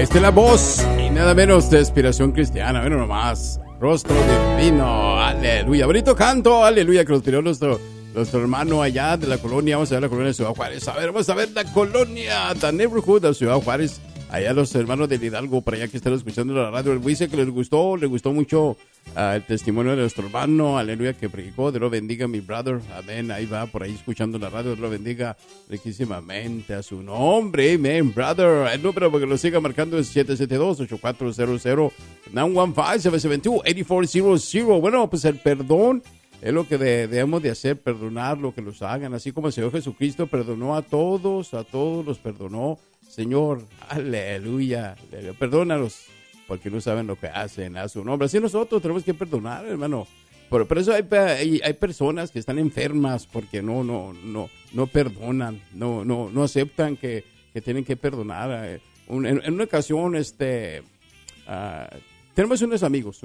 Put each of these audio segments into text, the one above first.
Esta es la voz y nada menos de inspiración cristiana. Bueno, nomás. Rostro divino. Aleluya. Bonito canto. Aleluya. Que nos tiró nuestro hermano allá de la colonia. Vamos a ver la colonia de Ciudad Juárez. A ver, vamos a ver la colonia, the neighborhood de Ciudad Juárez. Allá los hermanos del Hidalgo, por allá que están escuchando la radio. El dice que le gustó mucho el testimonio de nuestro hermano, aleluya, que predicó. Dios lo bendiga, mi brother, amén. Ahí va, por ahí escuchando la radio. Dios lo bendiga riquísimamente a su nombre, amén, brother. El número para que lo siga marcando es 772-8400 915-772-8400. Bueno, pues el perdón es lo que debemos de hacer, perdonar lo que los hagan. Así como el Señor Jesucristo perdonó a todos los perdonó. Señor, aleluya, perdónalos, porque no saben lo que hacen a su nombre. Así nosotros tenemos que perdonar, hermano. Por eso hay personas que están enfermas porque no perdonan, no aceptan que tienen que perdonar. En una ocasión, tenemos unos amigos,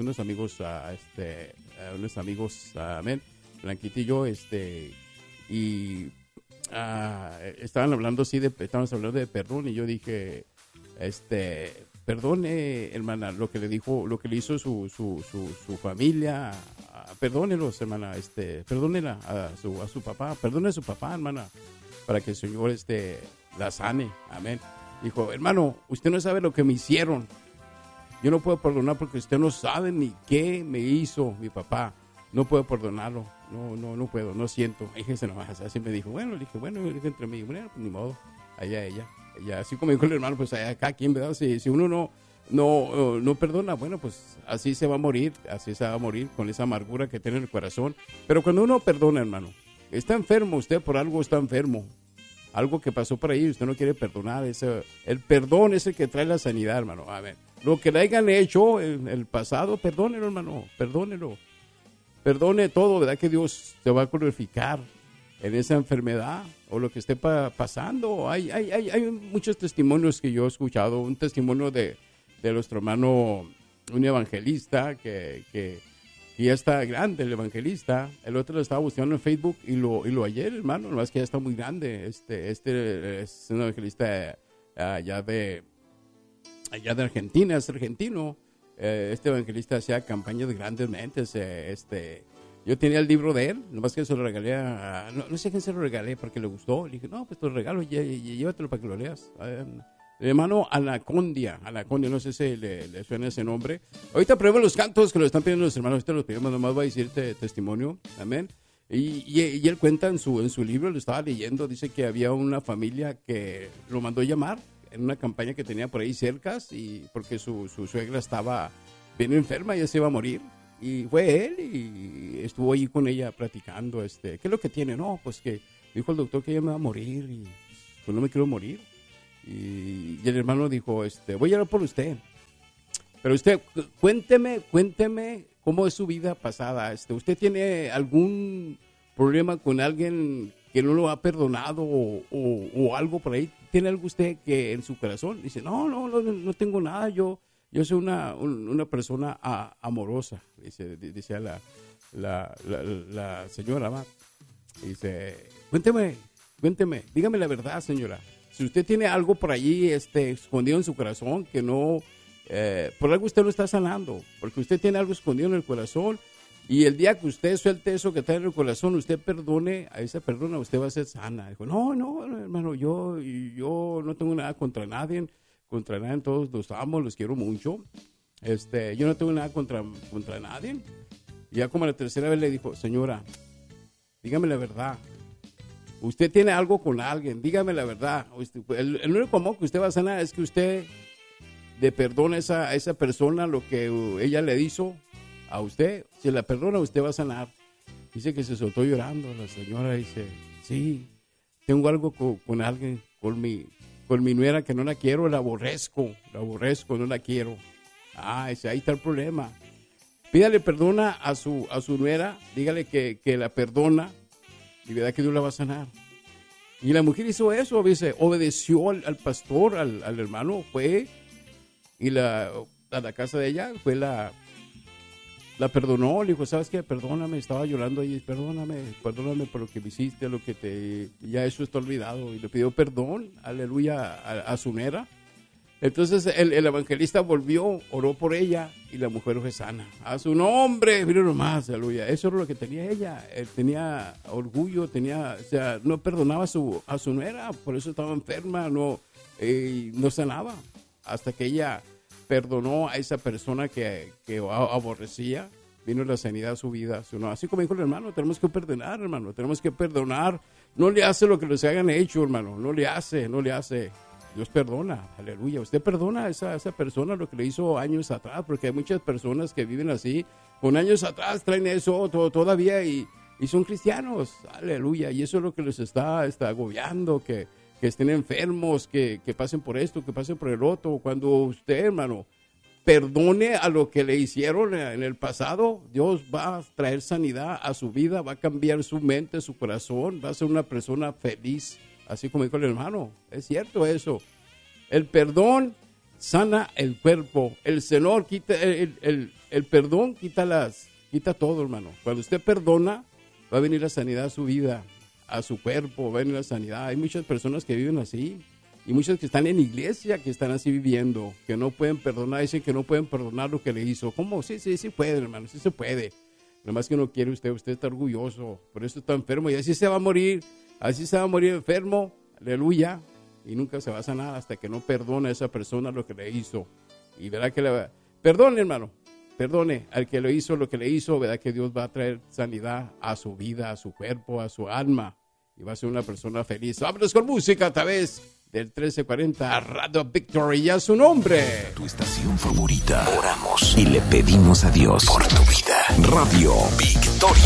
amén, Blanquita y yo, y estábamos hablando de perdón, y yo dije, perdone, hermana, lo que le hizo su familia, perdónelos, hermana, perdónela a su papá, perdone a su papá, hermana, para que el Señor la sane, amén. Dijo, hermano, usted no sabe lo que me hicieron, yo no puedo perdonar porque usted no sabe ni qué me hizo mi papá. No puedo perdonarlo, no puedo, no siento. Fíjese nomás, así me dijo. Bueno, le dije, entre mí, bueno, pues ni modo, allá ella, así como dijo el hermano, pues allá acá, ¿quién, verdad? Si uno no perdona, bueno, pues así se va a morir con esa amargura que tiene en el corazón. Pero cuando uno perdona, hermano, está enfermo, usted por algo está enfermo, algo que pasó por ahí, usted no quiere perdonar, el perdón es el que trae la sanidad, hermano. A ver, lo que le hayan hecho en el pasado, perdónelo, hermano, perdónelo. Perdone todo, ¿verdad? Que Dios te va a glorificar en esa enfermedad o lo que esté pasando. Hay muchos testimonios que yo he escuchado. Un testimonio de nuestro hermano, un evangelista que ya está grande, el evangelista. El otro lo estaba buscando en Facebook y lo hallé, hermano. Nomás que ya está muy grande. Este es un evangelista allá de Argentina, es argentino. Este evangelista hacía campañas grandemente. Yo tenía el libro de él, nomás que se lo regalé no sé a quién se lo regalé porque le gustó. Le dije, no, pues te lo regalo, llévatelo para que lo leas. El hermano Anacondia, no sé si le suena ese nombre. Ahorita prueben los cantos que lo están pidiendo los hermanos, ahorita los pedimos, nomás voy a decirte testimonio, amén. Y él cuenta en su libro, lo estaba leyendo, dice que había una familia que lo mandó llamar en una campaña que tenía por ahí cerca, y porque su suegra estaba bien enferma, ya se iba a morir, y fue él y estuvo ahí con ella platicando, ¿qué es lo que tiene? No, pues que dijo el doctor que ella me va a morir, y pues no me quiero morir, y el hermano dijo, voy a orar por usted, pero usted, cuénteme cómo es su vida pasada, ¿usted tiene algún problema con alguien que no lo ha perdonado o algo por ahí? ¿Tiene algo usted que en su corazón? Dice, no tengo nada, yo soy una persona amorosa, dice la señora, ¿va? Dice, cuénteme, dígame la verdad, señora. Si usted tiene algo por allí escondido en su corazón que no, por algo usted lo está sanando, porque usted tiene algo escondido en el corazón. Y el día que usted suelte eso que está en el corazón, usted perdone, a esa persona usted va a ser sana. Dijo, no, hermano, yo no tengo nada contra nadie, todos los amo, los quiero mucho. Yo no tengo nada contra nadie. Y ya como la tercera vez le dijo, señora, dígame la verdad. Usted tiene algo con alguien, dígame la verdad. El único amor que usted va a sanar es que usted le perdone a esa persona lo que ella le hizo a usted. Si la perdona, usted va a sanar. Dice que se soltó llorando. La señora dice, sí, tengo algo con alguien, con mi nuera que no la quiero, la aborrezco, no la quiero. Dice, ahí está el problema. Pídale perdona a su nuera, dígale que la perdona y verá que Dios la va a sanar. Y la mujer hizo eso, dice, obedeció al pastor, al hermano, fue y a la casa de ella, fue la perdonó, le dijo, ¿sabes qué? Perdóname, estaba llorando ahí, perdóname por lo que me hiciste, ya eso está olvidado. Y le pidió perdón, aleluya, a su nuera. Entonces el evangelista volvió, oró por ella y la mujer fue sana. A su nombre, miren nomás, aleluya. Eso era lo que tenía ella. Él tenía orgullo, o sea, no perdonaba a su nuera, por eso estaba enferma, no sanaba. Hasta que ella perdonó a esa persona que aborrecía, vino la sanidad a su vida. Así como dijo el hermano, tenemos que perdonar, hermano, tenemos que perdonar. No le hace lo que les hayan hecho, hermano, no le hace. Dios perdona, aleluya. Usted perdona a esa persona lo que le hizo años atrás, porque hay muchas personas que viven así, con años atrás traen eso todavía y son cristianos, aleluya. Y eso es lo que les está agobiando, que estén enfermos, que pasen por esto, que pasen por el otro. Cuando usted, hermano, perdone a lo que le hicieron en el pasado, Dios va a traer sanidad a su vida, va a cambiar su mente, su corazón, va a ser una persona feliz. Así como dijo el hermano, es cierto eso. El perdón sana el cuerpo. El Señor quita, el perdón quita todo, hermano. Cuando usted perdona, va a venir la sanidad a su vida, a su cuerpo, va a venir la sanidad. Hay muchas personas que viven así y muchas que están en iglesia que están así viviendo, que no pueden perdonar, dicen que no pueden perdonar lo que le hizo. ¿Cómo? Sí puede, hermano, sí se puede. Lo más que no quiere usted está orgulloso, por eso está enfermo y así se va a morir. Así se va a morir enfermo, aleluya, y nunca se va a sanar hasta que no perdone a esa persona lo que le hizo. Y verá que perdone, hermano, perdone al que le hizo lo que le hizo, verá que Dios va a traer sanidad a su vida, a su cuerpo, a su alma, y va a ser una persona feliz. Vámonos con música a través del 1340 Radio Victory y a su nombre. Tu estación favorita. Oramos y le pedimos a Dios por tu vida. Radio Victory.